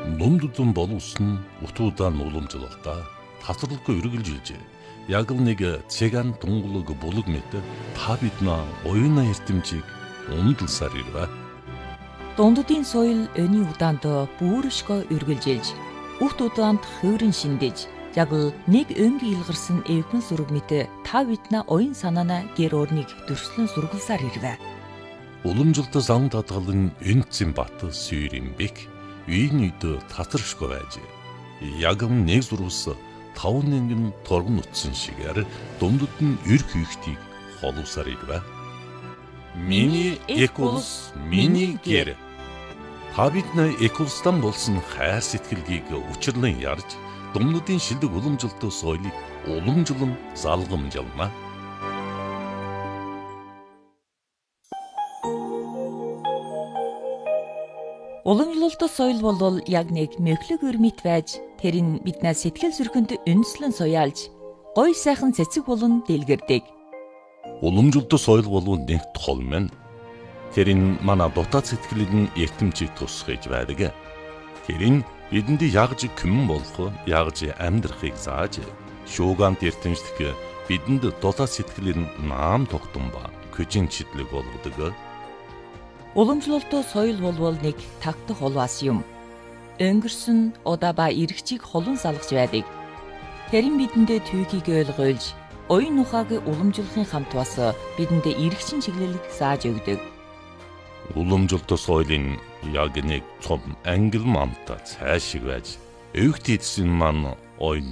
Нулимдудун боловсон утуудаа уламжлалтаа тасралгүй үргэлжилжээ. Яг л нэг цэган тунгалаг булаг мэт та биднээ оюуна эрдэмжийг умдалсаар ирвэ. Дунддын соёл өний удаанд бүршгөө үргэлжилж, үхт удаанд хөөрөн шиндэж, яг л нэг өнгийн илгарсан эвгэн сүрэг мэт та биднээ оюун санаана гэр орныг дөрслөн сургалсаар ирвэ. Уламжлалт зам татгалан энцэн бат сүйрэмбек үйнийд татаршгүй байж. Яг нэг зурвас 5 нэгэн торгон утсан шигээр дундад нь эр хийхтийг холуусаар ирвэ. Миний экулс, миний гэр. Та биднээ экулстан болсон хайр сэтгэлгийг учирлан ярьж, дундадын шилдэг уламжлалт соёлыг уламжлан залгамжлана. Уламжлалт соёл бол яг нэг мөглөг өрмөт байж, тэр нь биднээс сэтгэл зүрхэнд үнслэн суяалж, гоё сайхан цэцэг болон дэлгэрдэг. Уламжлалт соёл бол нэг тол мэн. Тэр нь манай дотоод сэтгэлийг эртэмжийг тусгаж байдаг. Тэр нь бидэнд ягж күмэн болох, ягж амьдрахыг зааж, шуугант эртэмжлэх бидэнд дотоод сэтгэлийн наам тогтсон ба көжин читлэг болгодог. Уламжлалт соёл бол нэг тагтах улваас юм. Өнгөрсөн удаа ба иргэчийг холон салгаж байдаг. Тэр нь бидэндээ түүхийг ойлгуулж, оюун ухааг уламжлахын хамт бас бидэндээ иргэчин чиглэлийг зааж өгдөг. Уламжлалт соёлын яг нэг цом англ мамта цаашиг байж, өвгт эдсэн маань оюун